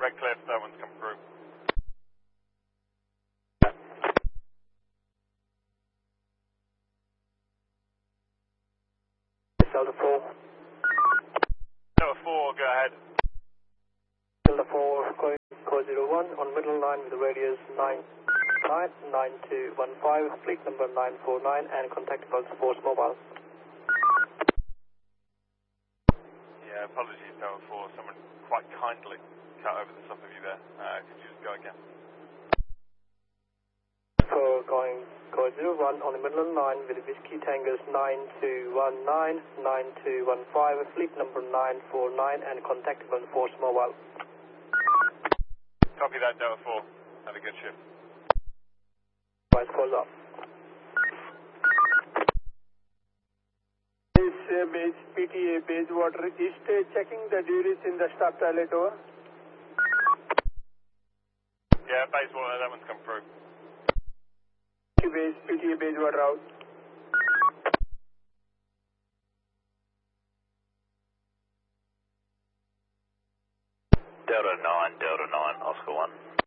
Quebec Cliff, that one's come through. Delta 4. Delta 4, go ahead. Delta 4, going code 01 on middle line with the radius 9215, fleet number 949, and contact Delta 4's mobile. Yeah, apologies, Delta 4. Someone quite kindly cut over the top of you there. Could you just go again? For going code 01 on the middle line with the Whiskey Tangers 9219, 9215, fleet number 949, and contact Delta 4's mobile. Copy that, Delta 4. Have a good shift. Right, close up. Base PTA Bayswater East, checking the duties in the stop toilet over. Yeah, Bayswater, that one's come through. Base PTA Bayswater out. Delta 9, Oscar 1.